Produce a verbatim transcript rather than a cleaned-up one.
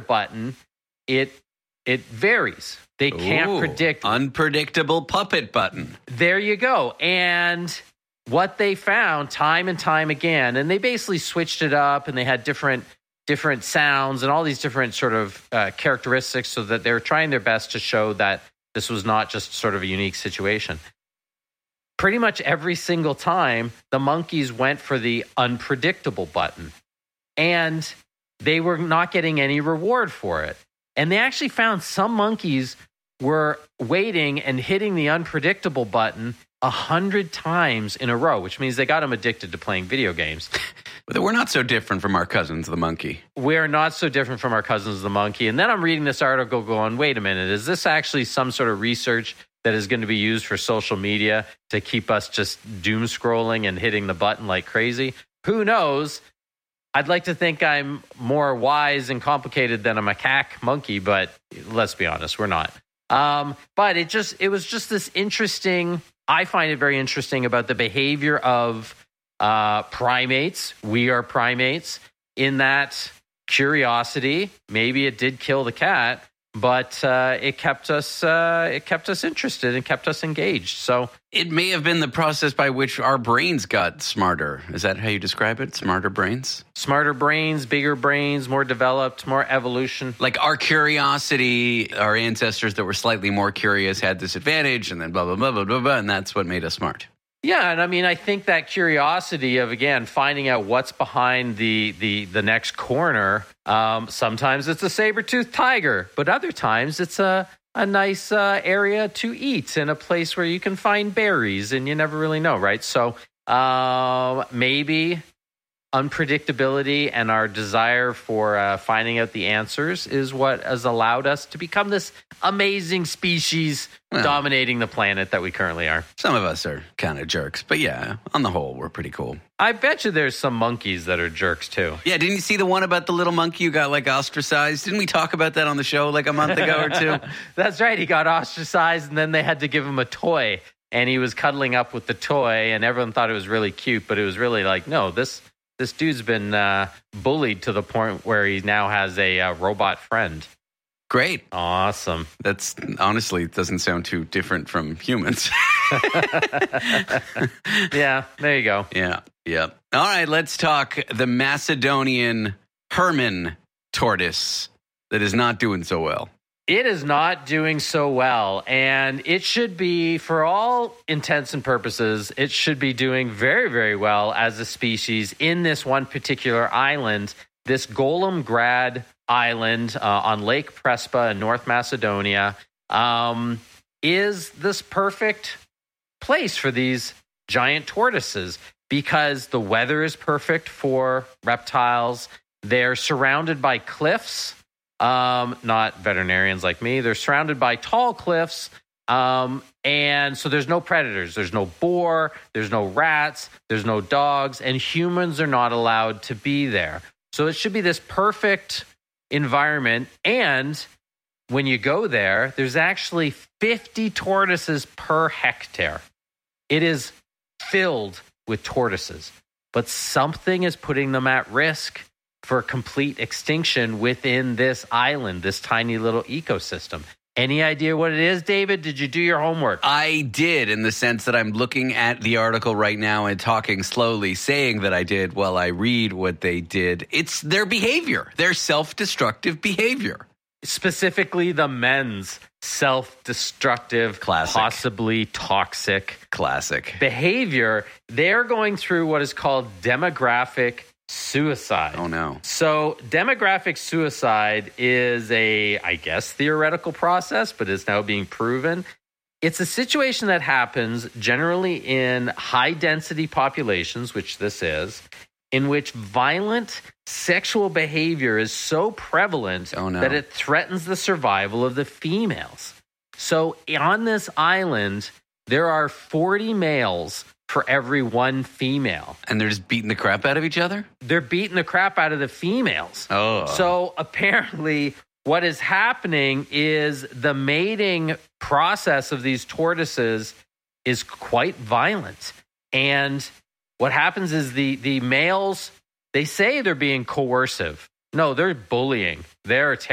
button, it it varies. They can't Ooh, predict. Unpredictable puppet button. There you go. And what they found time and time again, and they basically switched it up, and they had different different sounds and all these different sort of uh, characteristics, so that they were trying their best to show that this was not just sort of a unique situation. Pretty much every single time, the monkeys went for the unpredictable button, and they were not getting any reward for it. And they actually found some monkeys were waiting and hitting the unpredictable button a hundred times in a row, which means they got them addicted to playing video games. But we're not so different from our cousins, the monkey. We're not so different from our cousins, the monkey. And then I'm reading this article going, wait a minute, is this actually some sort of research that is going to be used for social media to keep us just doom scrolling and hitting the button like crazy? Who knows? I'd like to think I'm more wise and complicated than a macaque monkey, but let's be honest, we're not. Um, but it just it was just this interesting, I find it very interesting about the behavior of uh, primates. We are primates in that curiosity. Maybe it did kill the cat, but uh, it kept us uh, it kept us interested and kept us engaged. So it may have been the process by which our brains got smarter. Is that how you describe it? Smarter brains? Smarter brains, bigger brains, more developed, more evolution. Like our curiosity, our ancestors that were slightly more curious had this advantage, and then blah, blah, blah, blah, blah, blah, and that's what made us smart. Yeah, and I mean, I think that curiosity of, again, finding out what's behind the the, the next corner, um, sometimes it's a saber-toothed tiger, but other times it's a, a nice uh, area to eat and a place where you can find berries, and you never really know, right? So uh, maybe unpredictability and our desire for uh, finding out the answers is what has allowed us to become this amazing species well, dominating the planet that we currently are. Some of us are kind of jerks, but yeah, on the whole, we're pretty cool. I bet you there's some monkeys that are jerks too. Yeah, didn't you see the one about the little monkey who got like ostracized? Didn't we talk about that on the show like a month ago or two? That's right. He got ostracized, and then they had to give him a toy, and he was cuddling up with the toy, and everyone thought it was really cute, but it was really like, no, this... This dude's been uh, bullied to the point where he now has a uh, robot friend. Great. Awesome. That's honestly doesn't sound too different from humans. Yeah, there you go. Yeah, yeah. All right, let's talk the Macedonian Hermann tortoise that is not doing so well. It is not doing so well, and it should be, for all intents and purposes, it should be doing very, very well as a species in this one particular island, this Golem Island uh, on Lake Prespa in North Macedonia, um, is this perfect place for these giant tortoises because the weather is perfect for reptiles. They're surrounded by cliffs. Um, not veterinarians like me. They're surrounded by tall cliffs. Um, and so there's no predators. There's no boar. There's no rats. There's no dogs. And humans are not allowed to be there. So it should be this perfect environment. And when you go there, there's actually fifty tortoises per hectare. It is filled with tortoises. But something is putting them at risk for complete extinction within this island, this tiny little ecosystem. Any idea what it is, David? Did you do your homework? I did, in the sense that I'm looking at the article right now and talking slowly, saying that I did while I read what they did. It's their behavior, their self-destructive behavior. Specifically the men's self-destructive, Classic. possibly toxic Classic. behavior. They're going through what is called demographic suicide. Oh, no. So demographic suicide is a, I guess, theoretical process, but is now being proven. It's a situation that happens generally in high-density populations, which this is, in which violent sexual behavior is so prevalent oh, no. that it threatens the survival of the females. So on this island, there are forty males for every one female. And they're just beating the crap out of each other? They're beating the crap out of the females. Oh. So apparently what is happening is the mating process of these tortoises is quite violent. And what happens is the, the males, they say they're being coercive. No, they're bullying. They're